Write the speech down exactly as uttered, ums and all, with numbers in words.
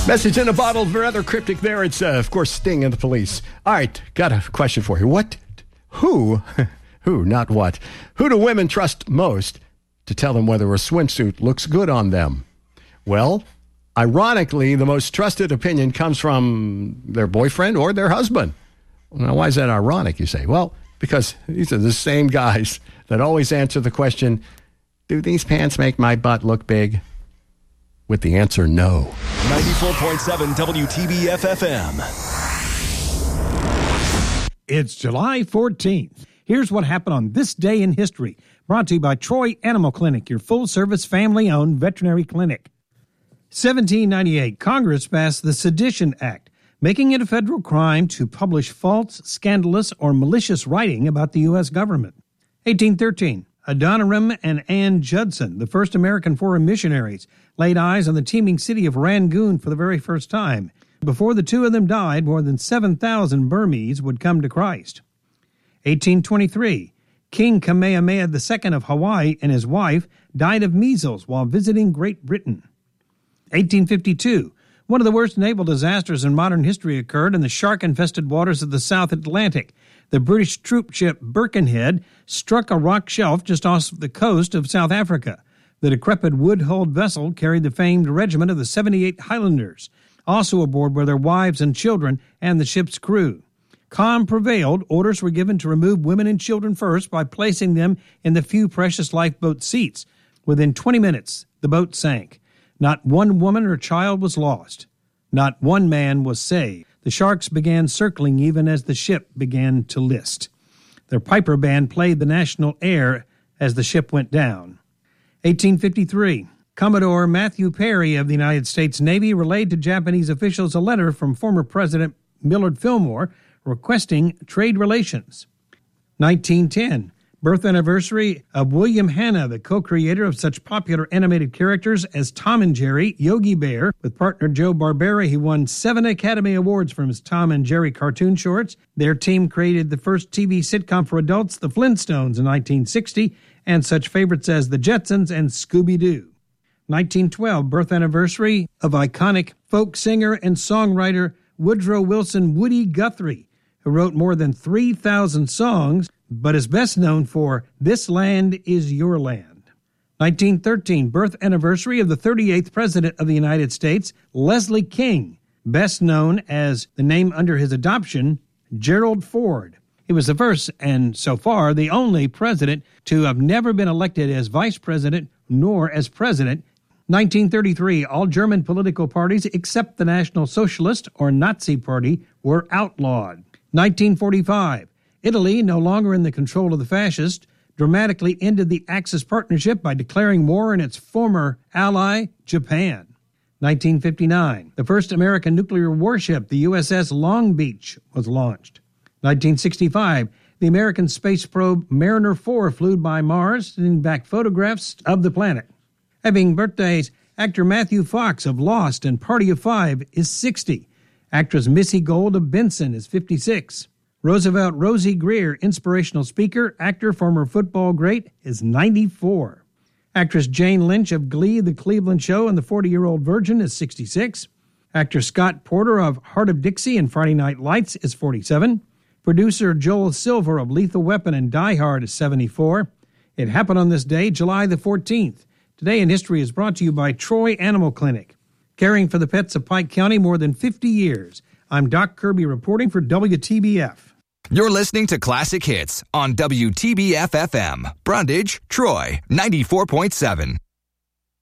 Message in a bottle, rather cryptic there. It's, uh, of course, Sting and the Police. All right, got a question for you. What, who, who, not what, who do women trust most to tell them whether a swimsuit looks good on them? Well, ironically, the most trusted opinion comes from their boyfriend or their husband. Now, why is that ironic, you say? Well, because these are the same guys that always answer the question, do these pants make my butt look big? With the answer, no. ninety-four point seven W T B F F M. It's July fourteenth. Here's what happened on this day in history. Brought to you by Troy Animal Clinic, your full-service, family-owned veterinary clinic. seventeen ninety-eight, Congress passed the Sedition Act, making it a federal crime to publish false, scandalous, or malicious writing about the U S government. eighteen thirteen, Adoniram and Ann Judson, the first American foreign missionaries, laid eyes on the teeming city of Rangoon for the very first time. Before the two of them died, more than seven thousand Burmese would come to Christ. eighteen twenty-three, King Kamehameha the Second of Hawaii and his wife died of measles while visiting Great Britain. eighteen fifty-two, one of the worst naval disasters in modern history occurred in the shark-infested waters of the South Atlantic. The British troop ship Birkenhead struck a rock shelf just off the coast of South Africa. The decrepit wood-hulled vessel carried the famed regiment of the seventy-eight Highlanders. Also aboard were their wives and children and the ship's crew. Calm prevailed. Orders were given to remove women and children first by placing them in the few precious lifeboat seats. Within twenty minutes, the boat sank. Not one woman or child was lost. Not one man was saved. The sharks began circling even as the ship began to list. Their piper band played the national air as the ship went down. eighteen fifty-three, Commodore Matthew Perry of the United States Navy relayed to Japanese officials a letter from former President Millard Fillmore requesting trade relations. nineteen ten, birth anniversary of William Hanna, the co-creator of such popular animated characters as Tom and Jerry, Yogi Bear. With partner Joe Barbera, he won seven Academy Awards from his Tom and Jerry cartoon shorts. Their team created the first T V sitcom for adults, The Flintstones, in nineteen sixty, and such favorites as The Jetsons and Scooby-Doo. nineteen twelve, birth anniversary of iconic folk singer and songwriter Woodrow Wilson Woody Guthrie, who wrote more than three thousand songs, but is best known for This Land Is Your Land. nineteen thirteen, birth anniversary of the thirty-eighth President of the United States, Leslie King, best known as the name under his adoption, Gerald Ford. He was the first, and so far the only president to have never been elected as vice president nor as president. nineteen thirty-three, all German political parties except the National Socialist or Nazi Party were outlawed. nineteen forty-five, Italy, no longer in the control of the fascists, dramatically ended the Axis partnership by declaring war on its former ally, Japan. nineteen fifty-nine, the first American nuclear warship, the U S S Long Beach, was launched. nineteen sixty-five, the American space probe Mariner four flew by Mars, sending back photographs of the planet. Having birthdays, actor Matthew Fox of Lost and Party of Five is sixty. Actress Missy Gold of Benson is fifty-six. Roosevelt Rosie Greer, inspirational speaker, actor, former football great, is ninety-four. Actress Jane Lynch of Glee, The Cleveland Show, and The forty-Year-Old Virgin is sixty-six. Actor Scott Porter of Heart of Dixie and Friday Night Lights is forty-seven. Producer Joel Silver of Lethal Weapon and Die Hard is seventy-four. It happened on this day, July the fourteenth. Today in History is brought to you by Troy Animal Clinic, caring for the pets of Pike County more than fifty years. I'm Doc Kirby reporting for W T B F. You're listening to Classic Hits on W T B F F M. Brundage, Troy, ninety-four point seven.